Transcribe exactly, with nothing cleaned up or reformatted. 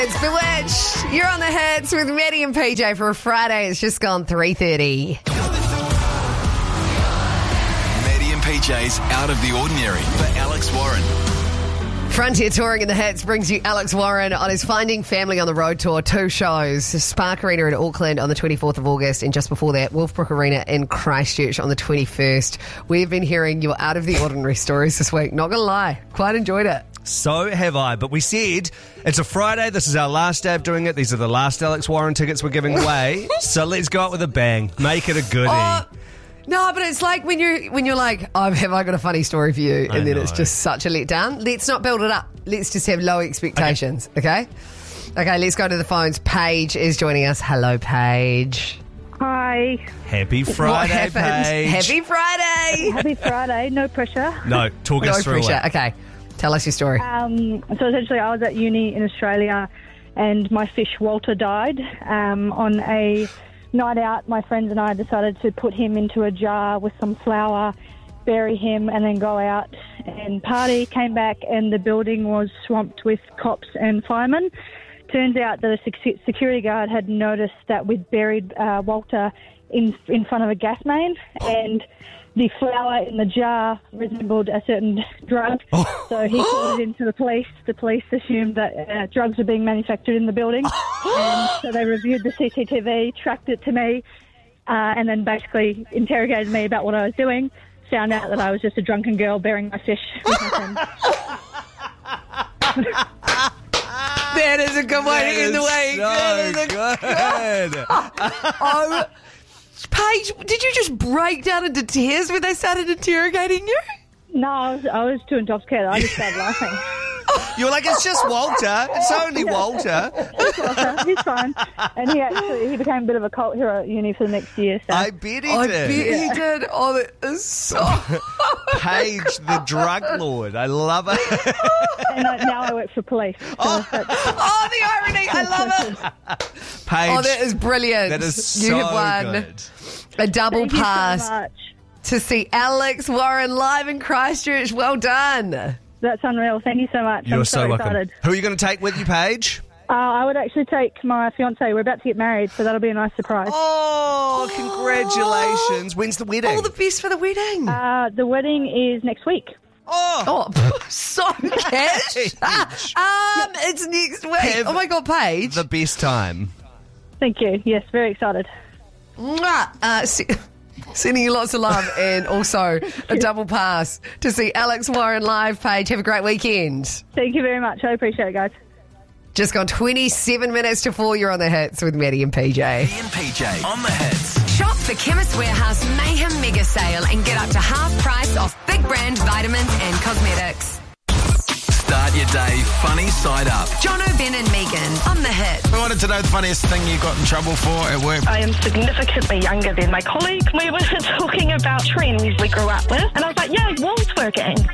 It's Bewitched. You're on the hits with Maddie and P J for a Friday. It's just gone three thirty. Maddie and P J's Out of the Ordinary for Alex Warren. Frontier Touring in the Hits brings you Alex Warren on his Finding Family on the Road tour. Two shows, Spark Arena in Auckland on the twenty-fourth of August, and just before that, Wolfbrook Arena in Christchurch on the twenty-first. We've been hearing your Out of the Ordinary stories this week. Not going to lie, quite enjoyed it. So have I, but we said it's a Friday, this is our last day of doing it, these are the last Alex Warren tickets we're giving away, so let's go out with a bang, make it a goodie. Oh, no, but it's like when you're when you're like, oh, have I got a funny story for you? And I then know. it's just such a letdown. Let's not build it up. Let's just have low expectations, okay? Okay, let's go to the phones. Paige is joining us. Hello, Paige. Hi. Happy What Friday, happened? Paige. Happy Friday. Happy Friday. No pressure. No, talk No us through pressure. it. Okay, tell us your story. Um, so essentially, I was at uni in Australia, and my fish Walter died. Um, on a night out, my friends and I decided to put him into a jar with some flour, bury him, and then go out and party. Came back, and the building was swamped with cops and firemen. Turns out that a sec- security guard had noticed that we'd buried uh, Walter in in front of a gas main, and the flour in the jar resembled a certain drug. Oh. So he called it into the police. The police assumed that uh, drugs were being manufactured in the building. And so they reviewed the C C T V, tracked it to me, uh, and then basically interrogated me about what I was doing. Found out that I was just a drunken girl burying my fish with my friends. That is a good way That to end the is week. That is a- so good. Oh, Paige, did you just break down into tears when they started interrogating you? No, I was, I was too intoxicated. I just started laughing. You were like, it's just Walter. It's only Walter. He's fine. And he actually he became a bit of a cult hero at uni for the next year. So. I bet he I did. bet he did. Oh, that is so... Paige, the drug lord. I love it. And uh, now I work for police. So Oh, that's, oh, the irony. I love it. Paige, Oh, that is brilliant. that is You so have won good. a double thank you so pass much. to see Alex Warren live in Christchurch. Well done. That's unreal. Thank you so much. You're I'm so, so welcome. excited. Who are you going to take with you, Paige? Uh, I would actually take my fiance. We're about to get married, so that'll be a nice surprise. Oh, congratulations. When's the wedding? All the best for the wedding. Uh, the wedding is next week. oh, Oh, so cash. Ah, um, it's next week. Have Oh my God, Paige. the best time. Thank you. Yes, very excited. Mwah. Uh, se- sending you lots of love and also a double pass to see Alex Warren live. Paige, have a great weekend. Thank you very much. I appreciate it, guys. Just gone twenty-seven minutes to four. You're on the hits with Maddie and P J. Maddie and P J on the hits. Shop the Chemist Warehouse Mayhem Mega Sale and get up to half price off big brand vitamins and cosmetics. Start your day funny side up. John O'Ben and Megan on the hit. I wanted to know the funniest thing you got in trouble for at work. I am significantly younger than my colleague. We were talking about trends we grew up with, and I was like, yeah, wall twerking.